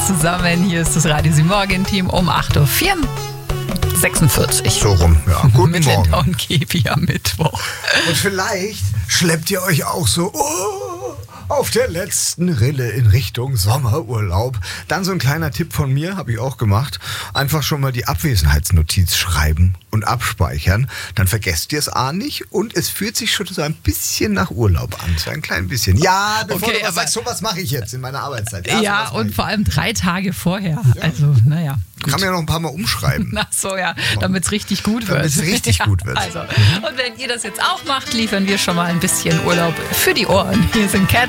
zusammen. Hier ist das Radio Sie Morgen Team um 8.46 Uhr. So rum, ja. Guten mit Morgen. Linda und Kepi am Mittwoch. Und vielleicht schleppt ihr euch auch so auf der letzten Rille in Richtung Sommerurlaub. Dann so ein kleiner Tipp von mir, habe ich auch gemacht. Einfach schon mal die Abwesenheitsnotiz schreiben und abspeichern. Dann vergesst ihr es nicht und es fühlt sich schon so ein bisschen nach Urlaub an. So ein klein bisschen. Ja, bevor Okay, du was aber sagst, so was mache ich jetzt in meiner Arbeitszeit. Ja, sowas mache und ich. vor allem 3 Tage vorher. Also, naja. Kann man ja noch ein paar Mal umschreiben. Ach so, ja, damit es richtig gut wird. Damit es richtig gut wird. Also, und wenn ihr das jetzt auch macht, liefern wir schon mal ein bisschen Urlaub für die Ohren. Hier sind Cat